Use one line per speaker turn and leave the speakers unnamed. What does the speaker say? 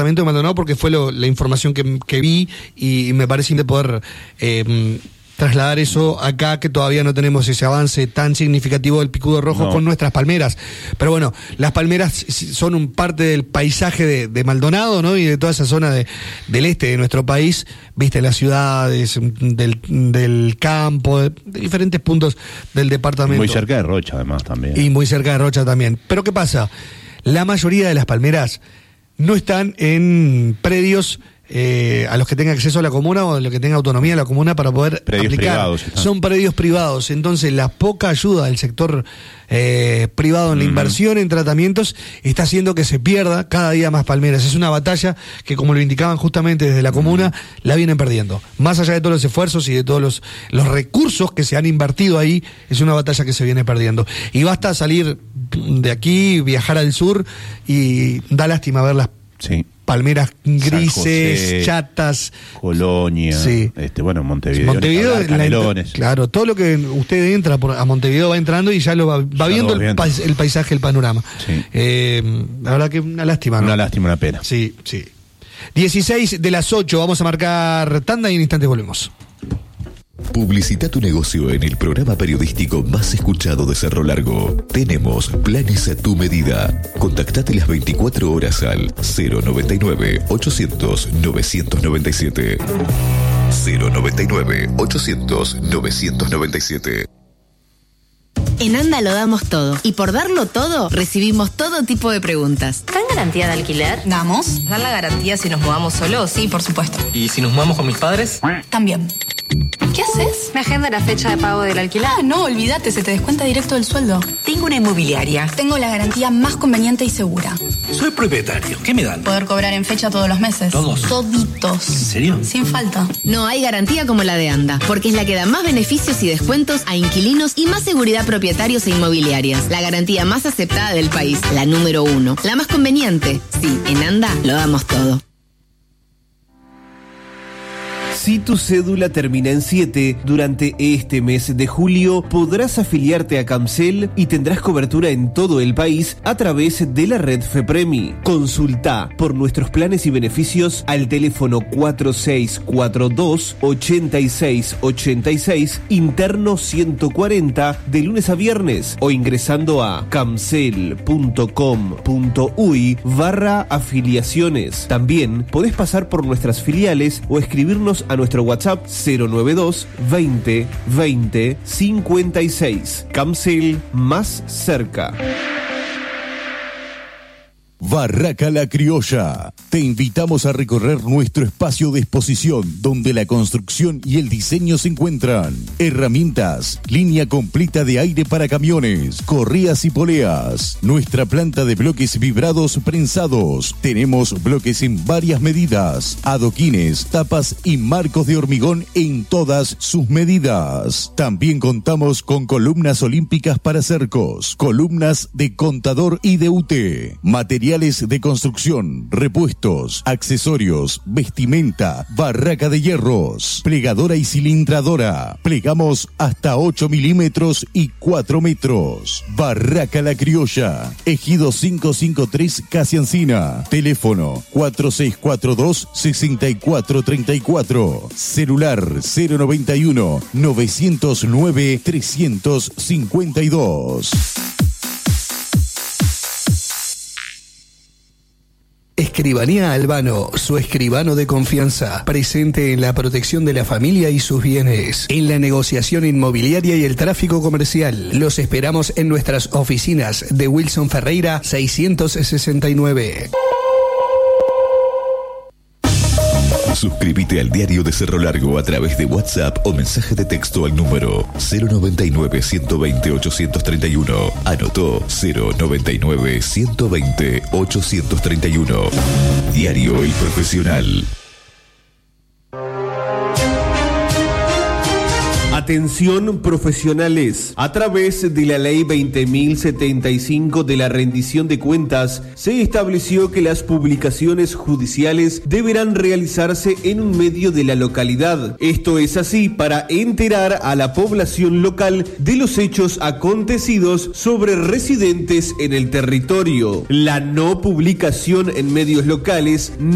departamento de Maldonado porque fue la información que vi y me parece de poder trasladar eso acá, que todavía no tenemos ese avance tan significativo del picudo rojo con nuestras palmeras. Pero bueno, las palmeras son un parte del paisaje de Maldonado, ¿no? Y de toda esa zona del este de nuestro país, viste, las ciudades, del campo, de diferentes puntos del departamento.
Muy cerca de Rocha, además, también.
Y muy cerca de Rocha también. Pero ¿qué pasa? La mayoría de las palmeras no están en predios a los que tenga acceso a la comuna o a los que tenga autonomía la comuna para poder
predios
aplicar.
Privados,
son predios privados, entonces la poca ayuda del sector privado en la inversión en tratamientos está haciendo que se pierda cada día más palmeras. Es una batalla que, como lo indicaban justamente desde la comuna, la vienen perdiendo. Más allá de todos los esfuerzos y de todos los recursos que se han invertido ahí, es una batalla que se viene perdiendo. Y basta salir de aquí, viajar al sur y da lástima ver las palmeras grises, chatas.
Colonia,
sí.
Montevideo, Canelones.
Claro, todo lo que usted entra a Montevideo va entrando y ya lo va viendo el paisaje, el panorama.
Sí.
La verdad que una lástima, ¿no?
Una lástima, una pena.
Sí. 16 de las 8, vamos a marcar tanda y en instantes volvemos.
Publicita tu negocio en el programa periodístico más escuchado de Cerro Largo. Tenemos planes a tu medida. Contactate las 24 horas al 099-800-997. 099-800-997.
En ANDA lo damos todo. Y por darlo todo, recibimos todo tipo de preguntas.
¿Dan garantía de alquiler?
Damos.
¿Dan la garantía si nos mudamos solos?
Sí, por supuesto.
¿Y si nos mudamos con mis padres?
También. ¿Qué haces?
Me agenda la fecha de pago del alquiler.
No, olvídate, se te descuenta directo del sueldo.
Tengo una inmobiliaria.
Tengo la garantía más conveniente y segura.
Soy propietario. ¿Qué me dan?
Poder cobrar en fecha todos los meses.
¿Todos?
Toditos.
¿En serio?
Sin falta.
No hay garantía como la de ANDA, porque es la que da más beneficios y descuentos a inquilinos y más seguridad a propietarios e inmobiliarias. La garantía más aceptada del país, la número 1. La más conveniente. Sí, en ANDA lo damos todo.
Si tu cédula termina en 7, durante este mes de julio podrás afiliarte a Camcel y tendrás cobertura en todo el país a través de la red FEPREMI. Consulta por nuestros planes y beneficios al teléfono 4642-8686, interno 140, de lunes a viernes, o ingresando a camcel.com.uy/afiliaciones. También podés pasar por nuestras filiales o escribirnos a nuestro WhatsApp 092 20 20 56. Camcel, más cerca.
Barraca La Criolla. Te invitamos a recorrer nuestro espacio de exposición donde la construcción y el diseño se encuentran. Herramientas, línea completa de aire para camiones, correas y poleas. Nuestra planta de bloques vibrados prensados. Tenemos bloques en varias medidas, adoquines, tapas y marcos de hormigón en todas sus medidas. También contamos con columnas olímpicas para cercos, columnas de contador y de UT, materiales de construcción, repuestos, accesorios, vestimenta, barraca de hierros, plegadora y cilindradora. Plegamos hasta 8 milímetros y 4 metros. Barraca La Criolla, Ejido 553 Casi Encina. Teléfono 4642-6434. Celular 091 909 352.
Escribanía Albano, su escribano de confianza, presente en la protección de la familia y sus bienes, en la negociación inmobiliaria y el tráfico comercial. Los esperamos en nuestras oficinas de Wilson Ferreira 669.
Suscríbete al Diario de Cerro Largo a través de WhatsApp o mensaje de texto al número 099-120-831. Anotó 099-120-831. Diario El Profesional.
Atención profesionales. A través de la Ley 20.075 de la rendición de cuentas, se estableció que las publicaciones judiciales deberán realizarse en un medio de la localidad. Esto es así para enterar a la población local de los hechos acontecidos sobre residentes en el territorio. La no publicación en medios locales